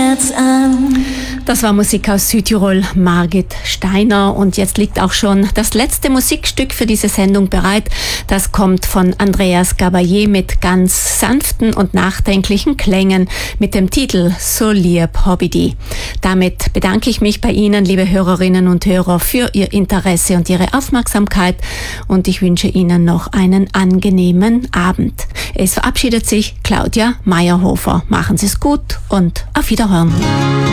Herz an. Das war Musik aus Südtirol, Margit Steiner. Und jetzt liegt auch schon das letzte Musikstück für diese Sendung bereit. Das kommt von Andreas Gabayé mit ganz sanften und nachdenklichen Klängen mit dem Titel So lieb hab ich die. Damit bedanke ich mich bei Ihnen, liebe Hörerinnen und Hörer, für Ihr Interesse und Ihre Aufmerksamkeit. Und ich wünsche Ihnen noch einen angenehmen Abend. Es verabschiedet sich Claudia Meyerhofer. Machen Sie es gut und auf Wiederhören.